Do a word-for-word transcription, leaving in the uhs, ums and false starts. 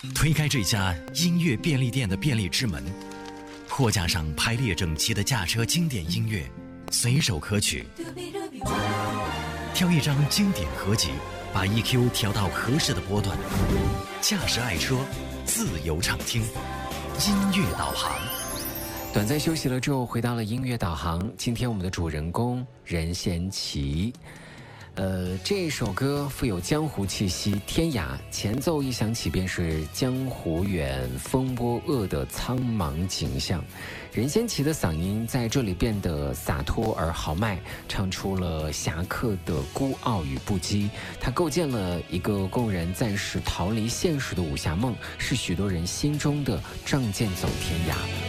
推开这家音乐便利店的便利之门，货架上排列整齐的驾车经典音乐，随手可取。挑一张经典合集，把 E Q 调到合适的波段，驾驶爱车，自由畅听，音乐导航。 短暂休息了之后，回到了音乐导航。今天我们的主人公任贤齐。呃，这首歌富有江湖气息，天涯前奏一响起，便是江湖远，风波恶的苍茫景象。任贤齐的嗓音在这里变得洒脱而豪迈，唱出了侠客的孤傲与不羁。他构建了一个供人暂时逃离现实的武侠梦，是许多人心中的仗剑走天涯。